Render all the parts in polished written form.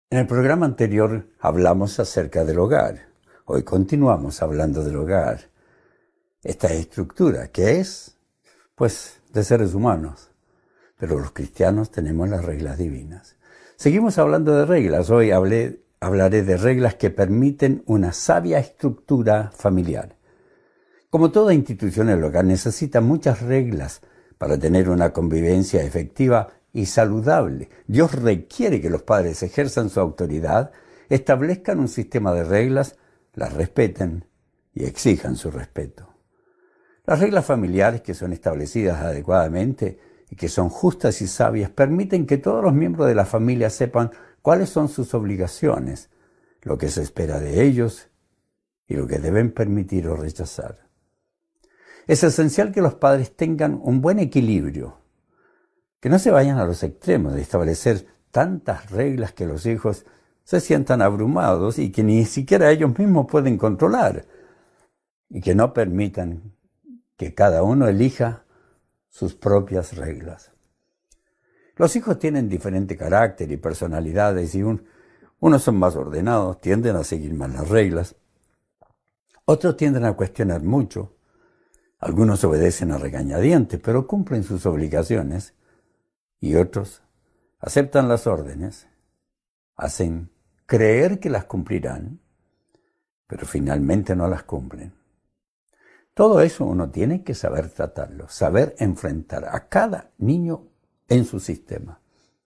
En el programa anterior hablamos acerca del hogar. Hoy continuamos hablando del hogar. Esta estructura que es, pues, de seres humanos. Pero los cristianos tenemos las reglas divinas. Seguimos hablando de reglas. Hoy hablaré de reglas que permiten una sabia estructura familiar. Como toda institución, el hogar necesita muchas reglas para tener una convivencia efectiva y saludable. Dios requiere que los padres ejerzan su autoridad, establezcan un sistema de reglas, las respeten y exijan su respeto. Las reglas familiares que son establecidas adecuadamente y que son justas y sabias permiten que todos los miembros de la familia sepan cuáles son sus obligaciones, lo que se espera de ellos y lo que deben permitir o rechazar. Es esencial que los padres tengan un buen equilibrio, que no se vayan a los extremos de establecer tantas reglas que los hijos se sientan abrumados y que ni siquiera ellos mismos pueden controlar, y que no permitan que cada uno elija sus propias reglas. Los hijos tienen diferente carácter y personalidades y unos son más ordenados, tienden a seguir más las reglas. Otros tienden a cuestionar mucho. Algunos obedecen a regañadientes, pero cumplen sus obligaciones. Y otros aceptan las órdenes, hacen creer que las cumplirán, pero finalmente no las cumplen. Todo eso uno tiene que saber tratarlo, saber enfrentar a cada niño en su sistema.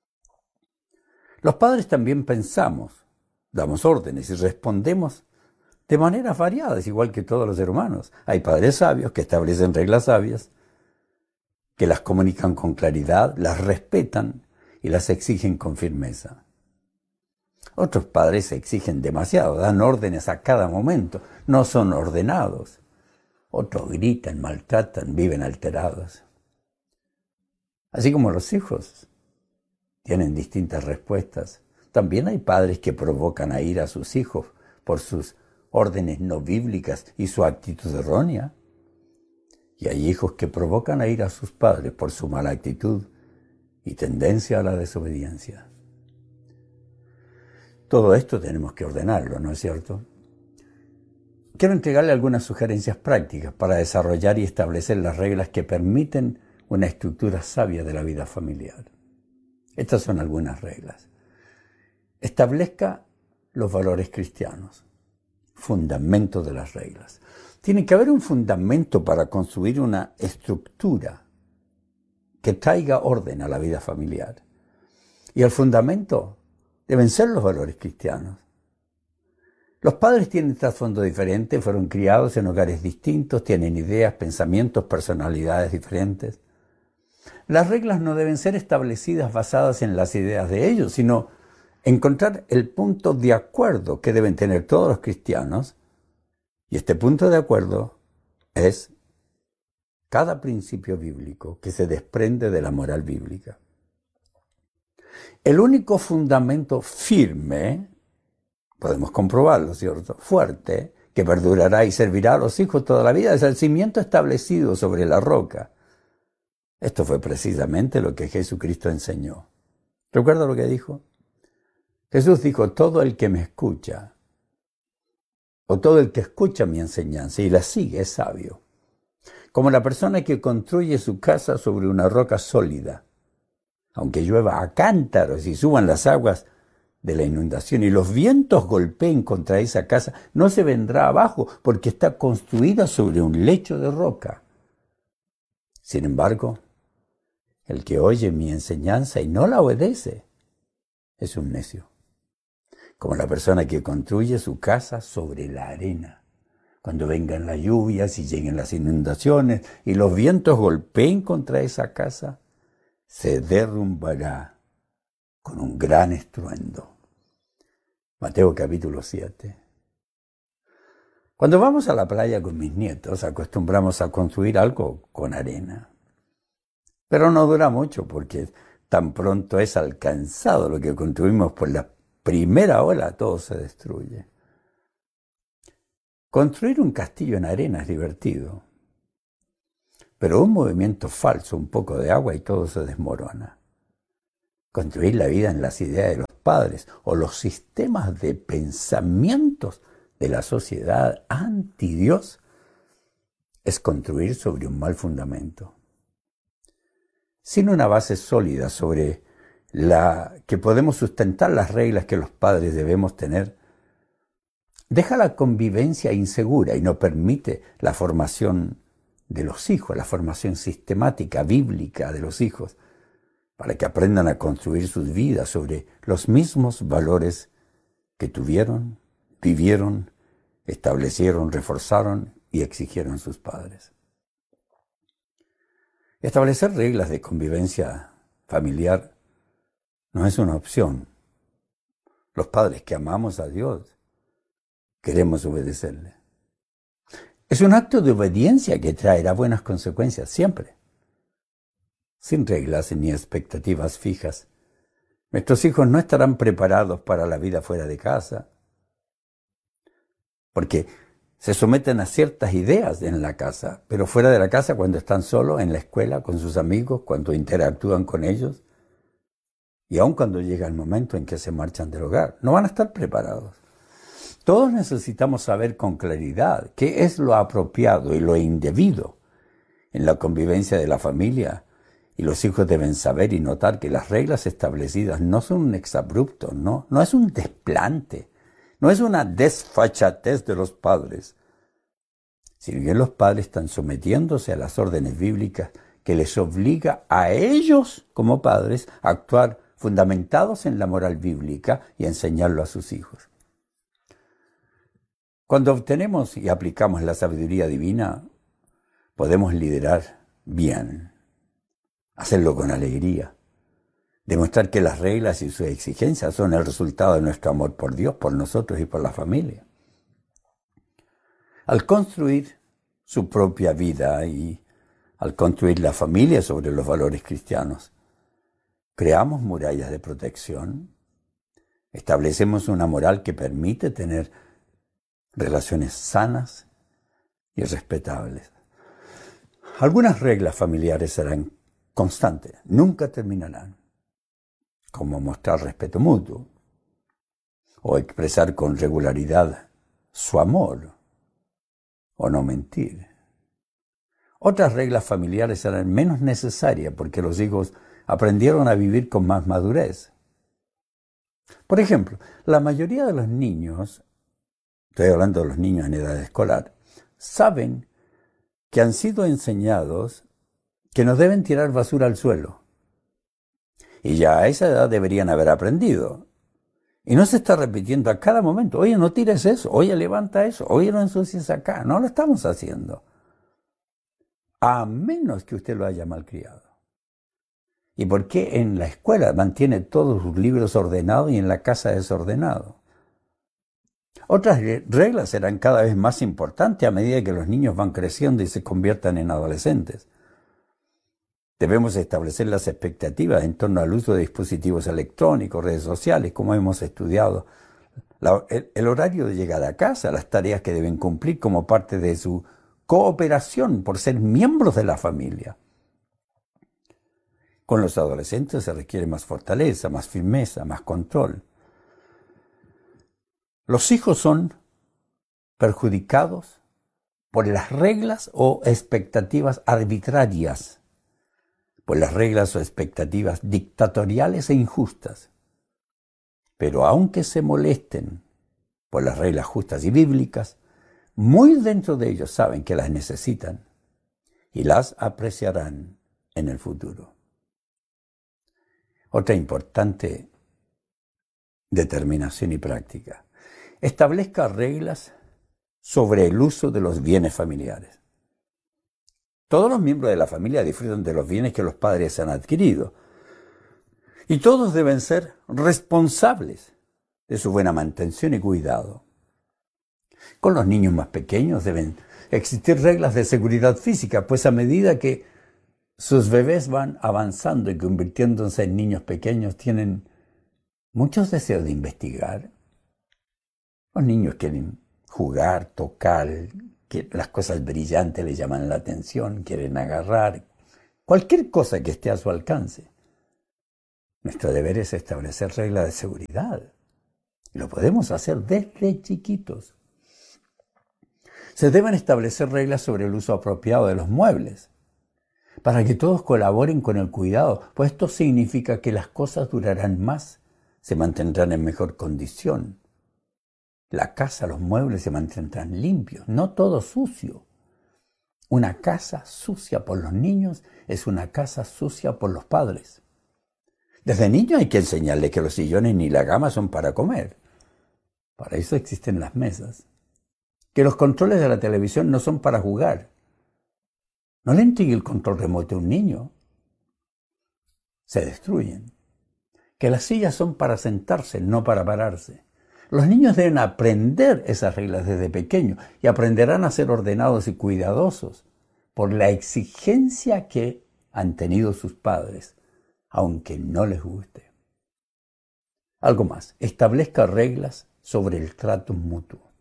Los padres también pensamos, damos órdenes y respondemos de maneras variadas, igual que todos los seres humanos. Hay padres sabios que establecen reglas sabias, que las comunican con claridad, las respetan y las exigen con firmeza. Otros padres exigen demasiado, dan órdenes a cada momento, no son ordenados. Otros gritan, maltratan, viven alterados. Así como los hijos tienen distintas respuestas, también hay padres que provocan a ira a sus hijos por sus órdenes no bíblicas y su actitud errónea. Y hay hijos que provocan a ir a sus padres por su mala actitud y tendencia a la desobediencia. Todo esto tenemos que ordenarlo, ¿no es cierto? Quiero entregarle algunas sugerencias prácticas para desarrollar y establecer las reglas que permiten una estructura sabia de la vida familiar. Estas son algunas reglas. Establezca los valores cristianos, fundamento de las reglas. Tiene que haber un fundamento para construir una estructura que traiga orden a la vida familiar. Y el fundamento deben ser los valores cristianos. Los padres tienen trasfondo diferente, fueron criados en hogares distintos, tienen ideas, pensamientos, personalidades diferentes. Las reglas no deben ser establecidas basadas en las ideas de ellos, sino encontrar el punto de acuerdo que deben tener todos los cristianos. Y este punto de acuerdo es cada principio bíblico que se desprende de la moral bíblica. El único fundamento firme, podemos comprobarlo, ¿cierto?, fuerte, que perdurará y servirá a los hijos toda la vida, es el cimiento establecido sobre la roca. Esto fue precisamente lo que Jesucristo enseñó. ¿Recuerda lo que dijo? Jesús dijo: todo el que me escucha, o todo el que escucha mi enseñanza y la sigue es sabio, como la persona que construye su casa sobre una roca sólida. Aunque llueva a cántaros y suban las aguas de la inundación y los vientos golpeen contra esa casa, no se vendrá abajo porque está construida sobre un lecho de roca. Sin embargo, el que oye mi enseñanza y no la obedece es un necio, como la persona que construye su casa sobre la arena. Cuando vengan las lluvias y lleguen las inundaciones y los vientos golpeen contra esa casa, se derrumbará con un gran estruendo. Mateo capítulo 7. Cuando vamos a la playa con mis nietos, acostumbramos a construir algo con arena. Pero no dura mucho porque tan pronto es alcanzado lo que construimos por la primera ola, todo se destruye. Construir un castillo en arena es divertido, pero un movimiento falso, un poco de agua y todo se desmorona. Construir la vida en las ideas de los padres o los sistemas de pensamientos de la sociedad anti Dios es construir sobre un mal fundamento. Sin una base sólida sobre la que podemos sustentar las reglas que los padres debemos tener, deja la convivencia insegura y no permite la formación de los hijos, la formación sistemática, bíblica de los hijos, para que aprendan a construir sus vidas sobre los mismos valores que tuvieron, vivieron, establecieron, reforzaron y exigieron sus padres. Establecer reglas de convivencia familiar no es una opción. Los padres que amamos a Dios queremos obedecerle. Es un acto de obediencia que traerá buenas consecuencias siempre. Sin reglas ni expectativas fijas, nuestros hijos no estarán preparados para la vida fuera de casa, porque se someten a ciertas ideas en la casa, pero fuera de la casa, cuando están solos, en la escuela, con sus amigos, cuando interactúan con ellos, y aun cuando llega el momento en que se marchan del hogar, no van a estar preparados. Todos necesitamos saber con claridad qué es lo apropiado y lo indebido en la convivencia de la familia, y los hijos deben saber y notar que las reglas establecidas no son un exabrupto, no es un desplante, no es una desfachatez de los padres, sino que los padres están sometiéndose a las órdenes bíblicas que les obliga a ellos, como padres, a actuar fundamentados en la moral bíblica y a enseñarlo a sus hijos. Cuando obtenemos y aplicamos la sabiduría divina, podemos liderar bien, hacerlo con alegría, demostrar que las reglas y sus exigencias son el resultado de nuestro amor por Dios, por nosotros y por la familia. Al construir su propia vida y al construir la familia sobre los valores cristianos, creamos murallas de protección, establecemos una moral que permite tener relaciones sanas y respetables. Algunas reglas familiares serán constantes, nunca terminarán, como mostrar respeto mutuo o expresar con regularidad su amor o no mentir. Otras reglas familiares serán menos necesarias porque los hijos aprendieron a vivir con más madurez. Por ejemplo, la mayoría de los niños, estoy hablando de los niños en edad escolar, saben que han sido enseñados que no deben tirar basura al suelo. Y ya a esa edad deberían haber aprendido. Y no se está repitiendo a cada momento, oye, no tires eso, oye, levanta eso, oye, no ensucies acá. No lo estamos haciendo. A menos que usted lo haya malcriado. ¿Y por qué en la escuela mantiene todos sus libros ordenados y en la casa desordenado? Otras reglas serán cada vez más importantes a medida que los niños van creciendo y se conviertan en adolescentes. Debemos establecer las expectativas en torno al uso de dispositivos electrónicos, redes sociales, como hemos estudiado, el horario de llegada a casa, las tareas que deben cumplir como parte de su cooperación por ser miembros de la familia. Con los adolescentes se requiere más fortaleza, más firmeza, más control. Los hijos son perjudicados por las reglas o expectativas arbitrarias, por las reglas o expectativas dictatoriales e injustas. Pero aunque se molesten por las reglas justas y bíblicas, muy dentro de ellos saben que las necesitan y las apreciarán en el futuro. Otra importante determinación y práctica: establezca reglas sobre el uso de los bienes familiares. Todos los miembros de la familia disfrutan de los bienes que los padres han adquirido y todos deben ser responsables de su buena mantención y cuidado. Con los niños más pequeños deben existir reglas de seguridad física, pues a medida que sus bebés van avanzando y convirtiéndose en niños pequeños, tienen muchos deseos de investigar. Los niños quieren jugar, tocar, que las cosas brillantes les llaman la atención, quieren agarrar cualquier cosa que esté a su alcance. Nuestro deber es establecer reglas de seguridad. Y lo podemos hacer desde chiquitos. Se deben establecer reglas sobre el uso apropiado de los muebles, para que todos colaboren con el cuidado, pues esto significa que las cosas durarán más, se mantendrán en mejor condición. La casa, los muebles se mantendrán limpios, no todo sucio. Una casa sucia por los niños es una casa sucia por los padres. Desde niño hay que enseñarle que los sillones ni la cama son para comer. Para eso existen las mesas. Que los controles de la televisión no son para jugar. No le entregue el control remoto a un niño. Se destruyen. Que las sillas son para sentarse, no para pararse. Los niños deben aprender esas reglas desde pequeños y aprenderán a ser ordenados y cuidadosos por la exigencia que han tenido sus padres, aunque no les guste. Algo más, establezca reglas sobre el trato mutuo.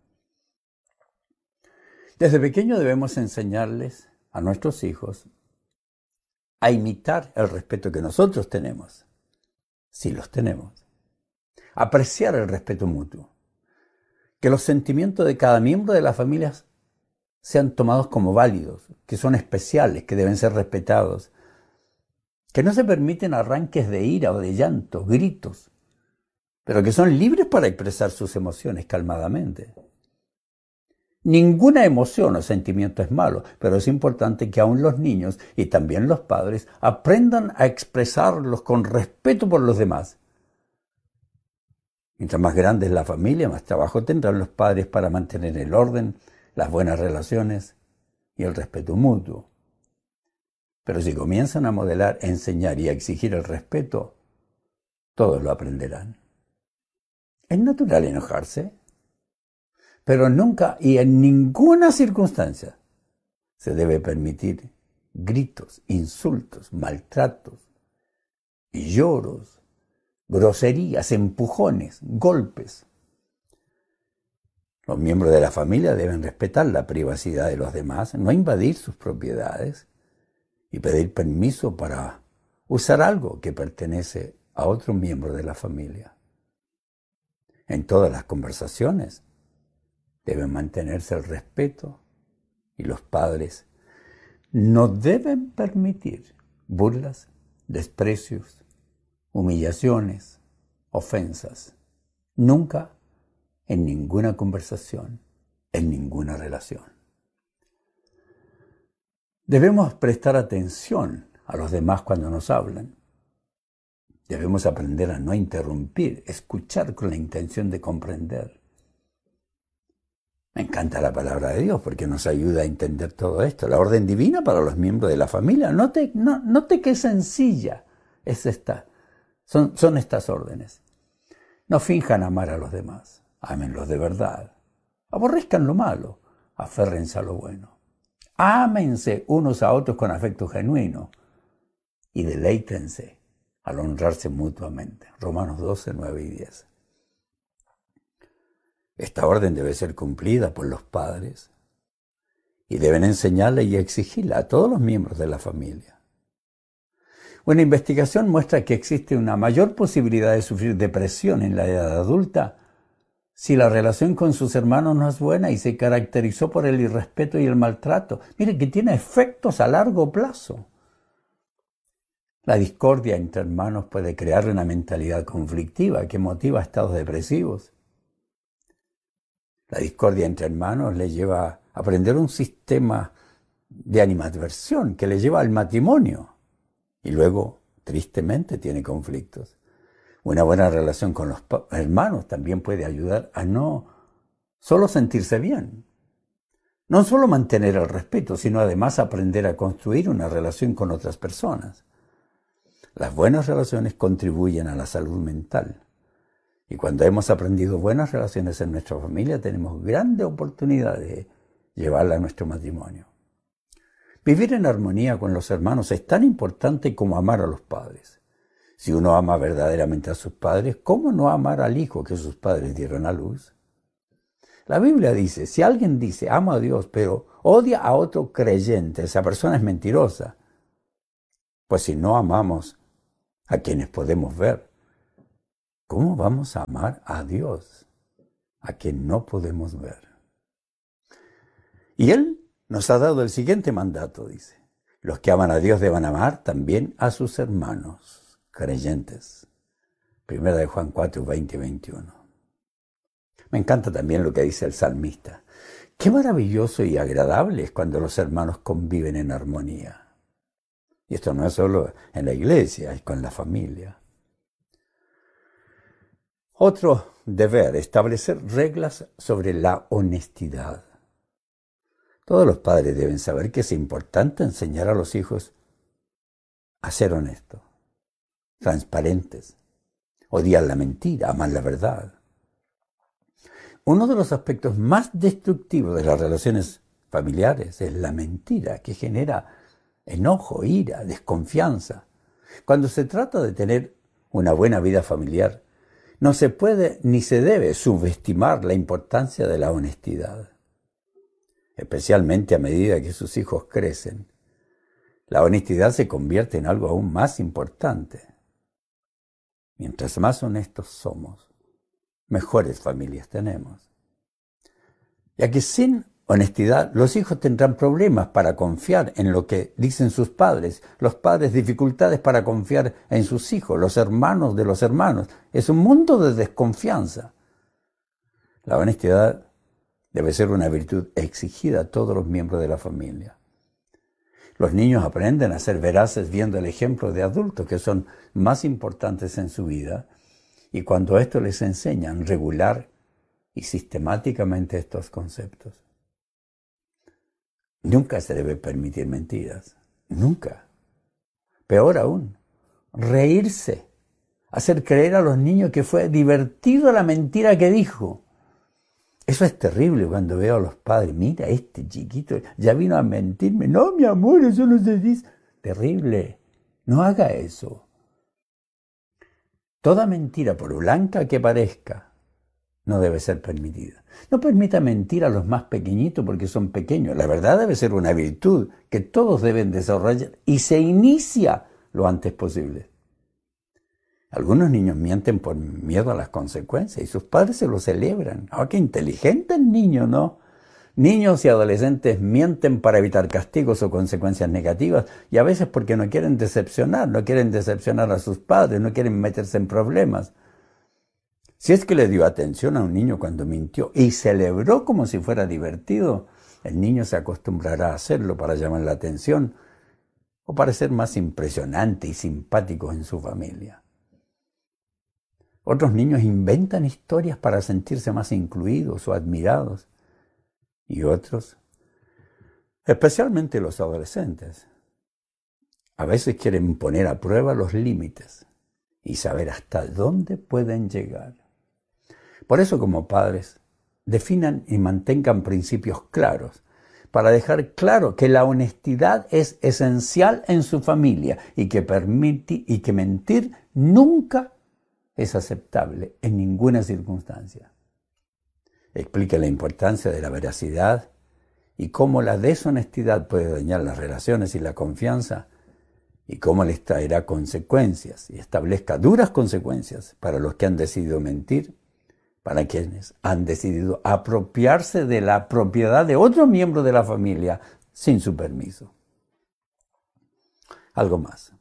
Desde pequeño debemos enseñarles a nuestros hijos a imitar el respeto que nosotros tenemos, si los tenemos. Apreciar el respeto mutuo. Que los sentimientos de cada miembro de la familia sean tomados como válidos, que son especiales, que deben ser respetados. Que no se permiten arranques de ira o de llanto, gritos, pero que son libres para expresar sus emociones calmadamente. Ninguna emoción o sentimiento es malo, pero es importante que aún los niños y también los padres aprendan a expresarlos con respeto por los demás. Mientras más grande es la familia, más trabajo tendrán los padres para mantener el orden, las buenas relaciones y el respeto mutuo. Pero si comienzan a modelar, enseñar y a exigir el respeto, todos lo aprenderán. Es natural enojarse, pero nunca y en ninguna circunstancia se debe permitir gritos, insultos, maltratos, lloros, groserías, empujones, golpes. Los miembros de la familia deben respetar la privacidad de los demás, no invadir sus propiedades y pedir permiso para usar algo que pertenece a otro miembro de la familia. En todas las conversaciones deben mantenerse el respeto y los padres no deben permitir burlas, desprecios, humillaciones, ofensas. Nunca en ninguna conversación, en ninguna relación. Debemos prestar atención a los demás cuando nos hablan. Debemos aprender a no interrumpir, escuchar con la intención de comprender. Me encanta la palabra de Dios porque nos ayuda a entender todo esto. La orden divina para los miembros de la familia. Note qué sencilla es esta. Son estas órdenes. No finjan amar a los demás. Ámenlos de verdad. Aborrezcan lo malo. Aférrense a lo bueno. Ámense unos a otros con afecto genuino. Y deleítense al honrarse mutuamente. Romanos 12, 9 y 10. Esta orden debe ser cumplida por los padres y deben enseñarla y exigirla a todos los miembros de la familia. Una investigación muestra que existe una mayor posibilidad de sufrir depresión en la edad adulta si la relación con sus hermanos no es buena y se caracterizó por el irrespeto y el maltrato. Mire que tiene efectos a largo plazo. La discordia entre hermanos puede crear una mentalidad conflictiva que motiva estados depresivos. La discordia entre hermanos le lleva a aprender un sistema de animadversión que le lleva al matrimonio y luego, tristemente, tiene conflictos. Una buena relación con los hermanos también puede ayudar a no solo sentirse bien, no solo mantener el respeto, sino además aprender a construir una relación con otras personas. Las buenas relaciones contribuyen a la salud mental. Y cuando hemos aprendido buenas relaciones en nuestra familia, tenemos grandes oportunidades de llevarla a nuestro matrimonio. Vivir en armonía con los hermanos es tan importante como amar a los padres. Si uno ama verdaderamente a sus padres, ¿cómo no amar al hijo que sus padres dieron a luz? La Biblia dice, si alguien dice, amo a Dios, pero odia a otro creyente, esa persona es mentirosa. Pues si no amamos a quienes podemos ver. ¿Cómo vamos a amar a Dios, a quien no podemos ver? Y Él nos ha dado el siguiente mandato, dice: los que aman a Dios deben amar también a sus hermanos creyentes. Primera de Juan 4, 20 y 21. Me encanta también lo que dice el salmista. Qué maravilloso y agradable es cuando los hermanos conviven en armonía. Y esto no es solo en la iglesia, es con la familia. Otro deber, establecer reglas sobre la honestidad. Todos los padres deben saber que es importante enseñar a los hijos a ser honestos, transparentes, odiar la mentira, amar la verdad. Uno de los aspectos más destructivos de las relaciones familiares es la mentira, que genera enojo, ira, desconfianza. Cuando se trata de tener una buena vida familiar, no se puede ni se debe subestimar la importancia de la honestidad, especialmente a medida que sus hijos crecen. La honestidad se convierte en algo aún más importante. Mientras más honestos somos, mejores familias tenemos. Ya que sin honestidad, los hijos tendrán problemas para confiar en lo que dicen sus padres, los padres dificultades para confiar en sus hijos, los hermanos de los hermanos. Es un mundo de desconfianza. La honestidad debe ser una virtud exigida a todos los miembros de la familia. Los niños aprenden a ser veraces viendo el ejemplo de adultos que son más importantes en su vida, y cuando esto les enseñan regular y sistemáticamente estos conceptos. Nunca se debe permitir mentiras, nunca. Peor aún, reírse, hacer creer a los niños que fue divertido la mentira que dijo. Eso es terrible cuando veo a los padres. Mira, este chiquito ya vino a mentirme. No, mi amor, eso no se dice. Terrible. No haga eso. Toda mentira, por blanca que parezca, no debe ser permitida. No permita mentir a los más pequeñitos porque son pequeños. La verdad debe ser una virtud que todos deben desarrollar y se inicia lo antes posible. Algunos niños mienten por miedo a las consecuencias y sus padres se lo celebran. ¡Ah, qué inteligente el niño!, ¿no? Niños y adolescentes mienten para evitar castigos o consecuencias negativas y a veces porque no quieren decepcionar a sus padres, no quieren meterse en problemas. Si es que le dio atención a un niño cuando mintió y celebró como si fuera divertido, el niño se acostumbrará a hacerlo para llamar la atención o para ser más impresionante y simpático en su familia. Otros niños inventan historias para sentirse más incluidos o admirados. Y otros, especialmente los adolescentes, a veces quieren poner a prueba los límites y saber hasta dónde pueden llegar. Por eso, como padres, definan y mantengan principios claros para dejar claro que la honestidad es esencial en su familia y que mentir nunca es aceptable en ninguna circunstancia. Explica la importancia de la veracidad y cómo la deshonestidad puede dañar las relaciones y la confianza y cómo les traerá consecuencias y establezca duras consecuencias para los que han decidido mentir, para quienes han decidido apropiarse de la propiedad de otro miembro de la familia sin su permiso. Algo más.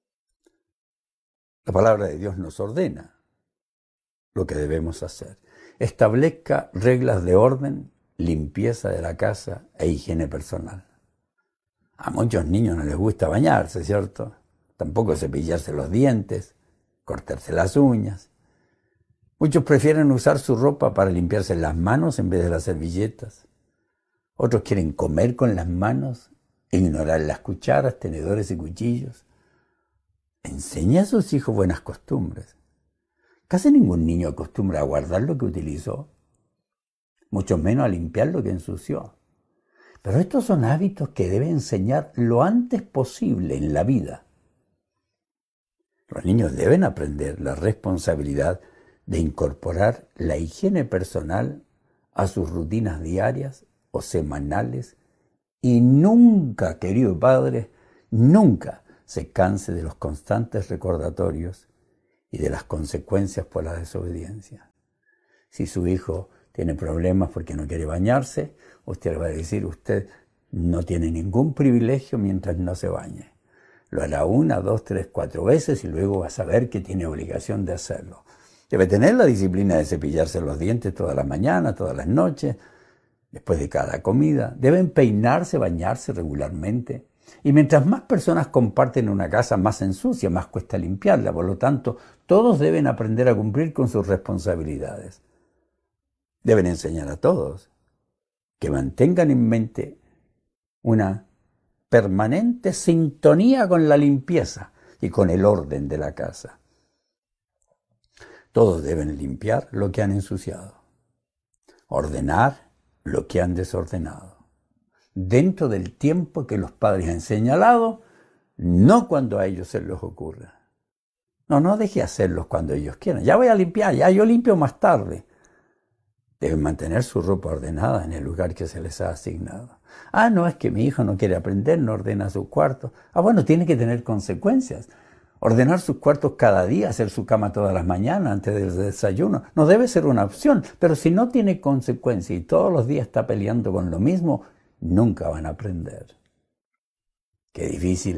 La palabra de Dios nos ordena lo que debemos hacer. Establezca reglas de orden, limpieza de la casa e higiene personal. A muchos niños no les gusta bañarse, ¿cierto? Tampoco cepillarse los dientes, cortarse las uñas. Muchos prefieren usar su ropa para limpiarse las manos en vez de las servilletas. Otros quieren comer con las manos, ignorar las cucharas, tenedores y cuchillos. Enseña a sus hijos buenas costumbres. Casi ningún niño acostumbra a guardar lo que utilizó, mucho menos a limpiar lo que ensució. Pero estos son hábitos que debe enseñar lo antes posible en la vida. Los niños deben aprender la responsabilidad de incorporar la higiene personal a sus rutinas diarias o semanales y nunca, querido padre, nunca se canse de los constantes recordatorios y de las consecuencias por la desobediencia. Si su hijo tiene problemas porque no quiere bañarse, usted le va a decir, usted no tiene ningún privilegio mientras no se bañe. Lo hará 1, 2, 3, 4 veces y luego va a saber que tiene obligación de hacerlo. Debe tener la disciplina de cepillarse los dientes todas las mañanas, todas las noches, después de cada comida. Deben peinarse, bañarse regularmente. Y mientras más personas comparten una casa, más se ensucia, más cuesta limpiarla. Por lo tanto, todos deben aprender a cumplir con sus responsabilidades. Deben enseñar a todos que mantengan en mente una permanente sintonía con la limpieza y con el orden de la casa. Todos deben limpiar lo que han ensuciado, ordenar lo que han desordenado, dentro del tiempo que los padres han señalado, no cuando a ellos se les ocurra. No deje hacerlos cuando ellos quieran. Ya voy a limpiar, ya yo limpio más tarde. Deben mantener su ropa ordenada en el lugar que se les ha asignado. No, es que mi hijo no quiere aprender, no ordena su cuarto. Bueno, tiene que tener consecuencias. Ordenar sus cuartos cada día, hacer su cama todas las mañanas antes del desayuno, no debe ser una opción. Pero si no tiene consecuencia y todos los días está peleando con lo mismo, nunca van a aprender. Qué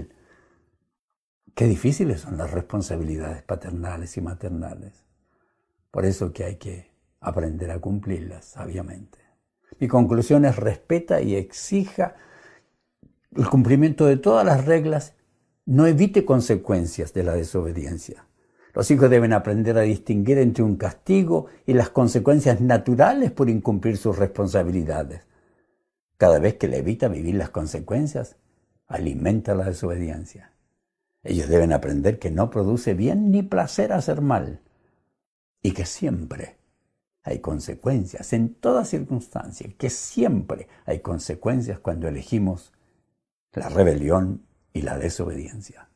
difíciles son las responsabilidades paternales y maternales. Por eso que hay que aprender a cumplirlas sabiamente. Mi conclusión es: respeta y exija el cumplimiento de todas las reglas. No evite consecuencias de la desobediencia. Los hijos deben aprender a distinguir entre un castigo y las consecuencias naturales por incumplir sus responsabilidades. Cada vez que le evita vivir las consecuencias, alimenta la desobediencia. Ellos deben aprender que no produce bien ni placer hacer mal y que siempre hay consecuencias en toda circunstancia, que siempre hay consecuencias cuando elegimos la rebelión y la desobediencia.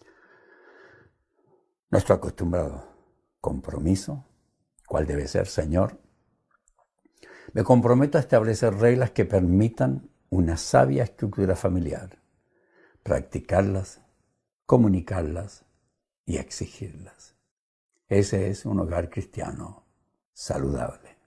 Nuestro acostumbrado compromiso, ¿cuál debe ser? Señor, me comprometo a establecer reglas que permitan una sabia estructura familiar, practicarlas, comunicarlas y exigirlas. Ese es un hogar cristiano saludable.